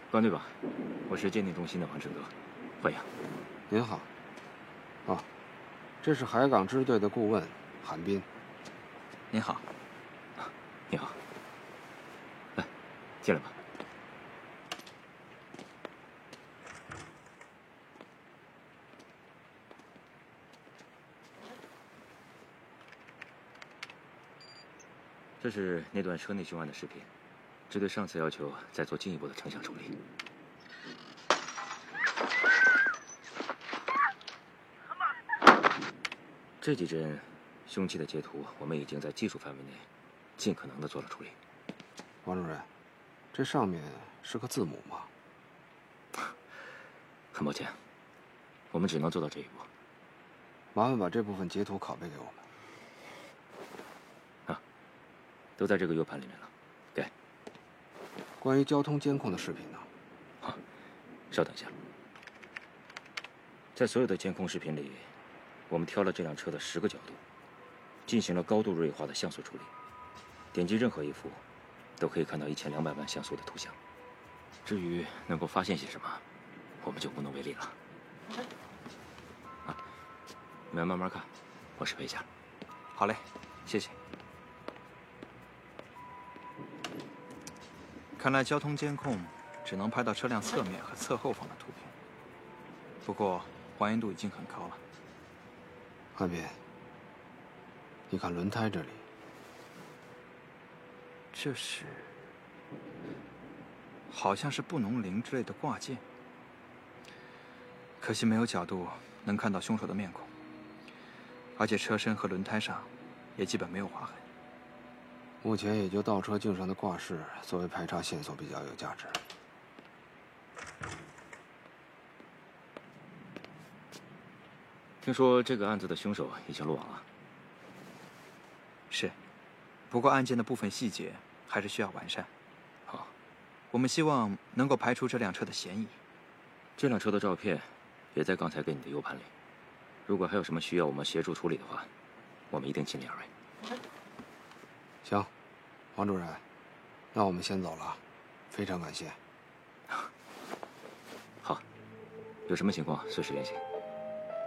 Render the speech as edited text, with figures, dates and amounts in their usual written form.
关队长，我是鉴定中心的王志哥，欢迎。 您好。啊，这是海港支队的顾问韩斌。 您好。 你好。来，进来吧。这是那段车内凶案的视频，支队上次要求再做进一步的成像处理。这几帧凶器的截图，我们已经在技术范围内尽可能的做了处理。 王主任，这上面是个字母吗？ 很抱歉，我们只能做到这一步。 麻烦把这部分截图拷贝给我们。 都在这个 U 盘里面了，给。 关于交通监控的视频呢？ 好，稍等一下。在所有的监控视频里，我们挑了这辆车的10个角度，进行了高度锐化的像素处理。点击任何一幅，都可以看到1200万像素的图像。至于能够发现些什么，我们就无能为力了。你们慢慢看，我试配一下。 好嘞，谢谢。看来交通监控只能拍到车辆侧面和侧后方的图片，不过还原度已经很高了。 汉斌，你看轮胎这里， 这是好像是布农铃之类的挂件，可惜没有角度能看到凶手的面孔，而且车身和轮胎上也基本没有划痕。 目前也就倒车镜上的挂饰作为排查线索比较有价值。 听说这个案子的凶手已经落网了。 是，不过案件的部分细节还是需要完善。 好， 我们希望能够排除这辆车的嫌疑。 这辆车的照片也在刚才给你的 U 盘里。如果还有什么需要我们协助处理的话，我们一定尽力而为。 行，王主任，那我们先走了，非常感谢。 好，有什么情况随时联系。